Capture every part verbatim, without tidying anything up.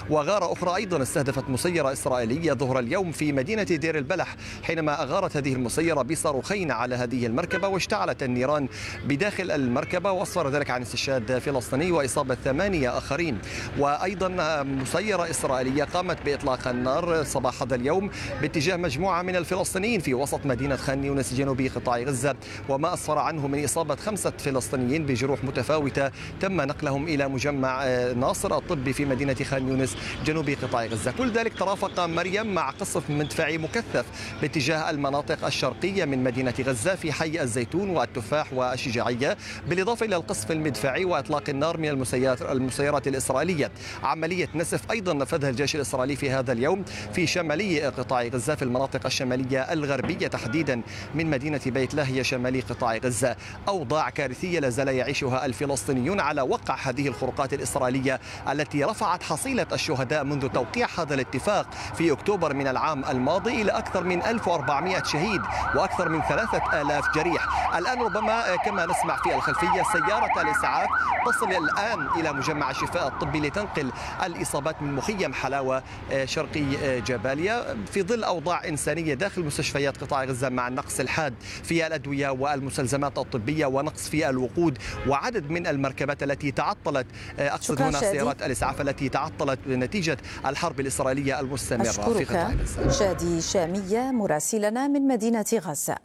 وغارة أخرى أيضا استهدفت مسيرة إسرائيلية ظهر اليوم في مدينة دير البلح، حينما أغارت هذه المسيرة بصاروخين على هذه المركبة واشتعلت النيران بداخل المركبة، وأسفر ذلك عن استشهاد فلسطيني وإصابة ثمانية آخرين. وأيضا مسيرة إسرائيلية قامت بإطلاق النار صباح هذا اليوم باتجاه مجموعة من الفلسطينيين في وسط مدينة خان يونس جنوبي قطاع غزة، وما أسفر عنه من إصابة خمسة فلسطينيين بجروح متفاوتة تم نقلهم إلى مجمع ناصر الطبي في مدينة خان يونس جنوب قطاع غزة. كل ذلك ترافق مريم مع قصف مدفعي مكثف باتجاه المناطق الشرقية من مدينة غزة في حي الزيتون والتفاح والشجاعية، بالإضافة إلى القصف المدفعي وإطلاق النار من المسيرات المسيرات الإسرائيلية. عملية نسف أيضا نفذها الجيش الإسرائيلي في هذا اليوم في شمالي قطاع غزة، في المناطق الشمالية الغربية تحديدا من مدينة بيت لاهيا شمالي قطاع غزة. أوضاع كارثية لا زال يعيشها الفلسطينيون على وقع هذه الخروقات الإسرائيلية التي رفعت حصيلة الشهداء منذ توقيع هذا الاتفاق في أكتوبر من العام الماضي إلى أكثر من ألف وأربعمائة شهيد وأكثر من ثلاثة آلاف جريح. الآن ربما كما نسمع في الخلفية سيارة الإسعاف تصل الآن إلى مجمع الشفاء الطبي لتنقل الإصابات من مخيم حلاوة شرقي جباليا، في ظل أوضاع إنسانية داخل مستشفيات قطاع غزة مع النقص الحاد في الأدوية والمستلزمات الطبية ونقص في الوقود وعدد من المركبات التي تعطلت. أقصد هنا سيارات الإسعاف التي تعطلت نتيجة الحرب الإسرائيلية المستمرة في قطاع غزة. شادي شامية مراسلنا من مدينة غزة.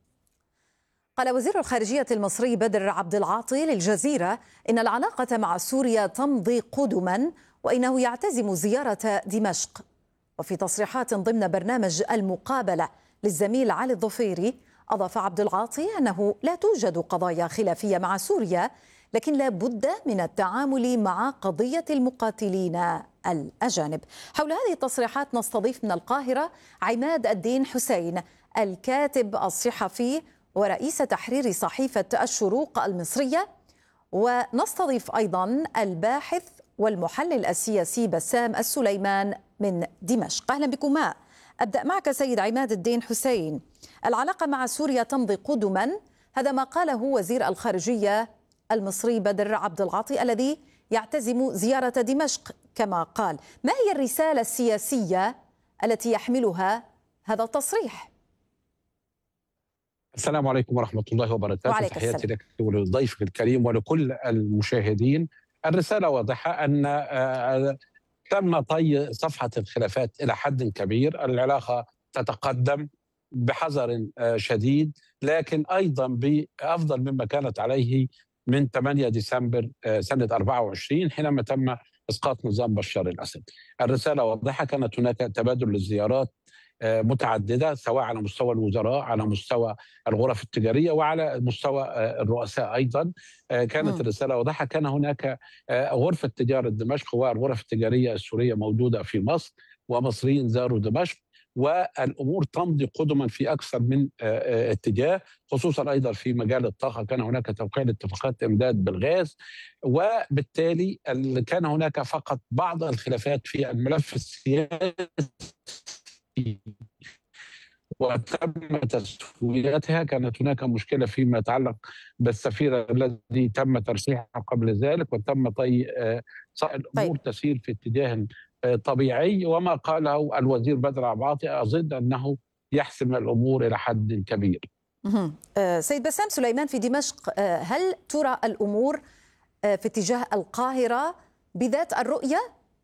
قال وزير الخارجية المصري بدر عبد العاطي للجزيرة إن العلاقة مع سوريا تمضي قدما وإنه يعتزم زيارة دمشق. وفي تصريحات ضمن برنامج المقابلة للزميل علي الظفيري أضاف عبد العاطي أنه لا توجد قضايا خلافية مع سوريا، لكن لا بد من التعامل مع قضية المقاتلين الأجانب. حول هذه التصريحات نستضيف من القاهرة عماد الدين حسين، الكاتب الصحفي ورئيس تحرير صحيفة الشروق المصرية، ونستضيف أيضا الباحث والمحلل السياسي بسام السليمان من دمشق. أهلا بكما. أبدأ معك سيد عماد الدين حسين. العلاقة مع سوريا تمضي قدما، هذا ما قاله وزير الخارجية المصري بدر عبد العاطي الذي يعتزم زيارة دمشق كما قال. ما هي الرسالة السياسية التي يحملها هذا التصريح؟ السلام عليكم ورحمة الله وبركاته. تحياتي لك ولضيفك الكريم ولكل المشاهدين. الرسالة واضحة أن تم طي صفحة الخلافات إلى حد كبير، العلاقة تتقدم بحذر شديد، لكن أيضا بأفضل مما كانت عليه من ثمانية ديسمبر سنة أربعة وعشرين حينما تم إسقاط نظام بشار الأسد. الرسالة واضحة، كانت هناك تبادل للزيارات متعددة سواء على مستوى الوزراء، على مستوى الغرف التجارية، وعلى مستوى الرؤساء أيضا. كانت الرسالة واضحة. كان هناك غرفة تجارة دمشق والغرف التجارية السورية موجودة في مصر، ومصريين زاروا دمشق، والأمور تمضي قدما في أكثر من اتجاه، خصوصا أيضا في مجال الطاقة. كان هناك توقيع اتفاقات إمداد بالغاز، وبالتالي كان هناك فقط بعض الخلافات في الملف السياسي وتم تسويتها. كانت هناك مشكلة فيما يتعلق بالسفير الذي تم ترشيحه قبل ذلك، وتم طي الأمور تسير في اتجاه طبيعي. وما قاله الوزير بدر عبد العاطي أظن أنه يحسم الأمور إلى حد كبير. سيد بسام سليمان، في دمشق هل ترى الأمور في اتجاه القاهرة بذات الرؤية؟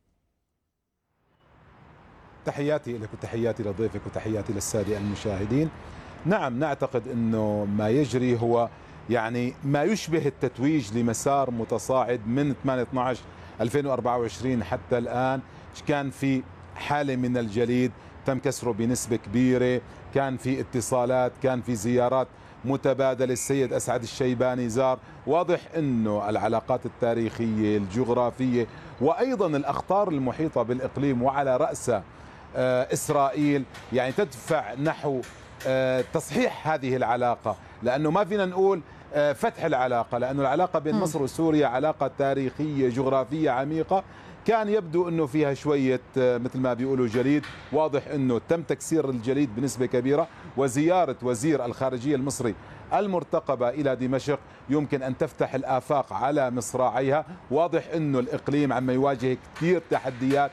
تحياتي لك وتحياتي لضيفك وتحياتي للسادة المشاهدين. نعم، نعتقد أنه ما يجري هو يعني ما يشبه التتويج لمسار متصاعد من ثمانية اثنعش ألفين وأربعة وعشرين حتى الآن. كان في حالة من الجليد تم كسره بنسبة كبيرة، كان في اتصالات، كان في زيارات متبادلة. السيد أسعد الشيباني زار. واضح أنه العلاقات التاريخية الجغرافية وأيضا الأخطار المحيطة بالإقليم وعلى رأسها إسرائيل يعني تدفع نحو تصحيح هذه العلاقة، لأنه ما فينا نقول فتح العلاقة، لأنه العلاقة بين مصر وسوريا علاقة تاريخية جغرافية عميقة. كان يبدو أنه فيها شوية مثل ما بيقولوا جليد. واضح أنه تم تكسير الجليد بنسبة كبيرة، وزيارة وزير الخارجية المصري المرتقبة إلى دمشق يمكن أن تفتح الآفاق على مصراعيها. واضح أنه الإقليم عم يواجه كثير تحديات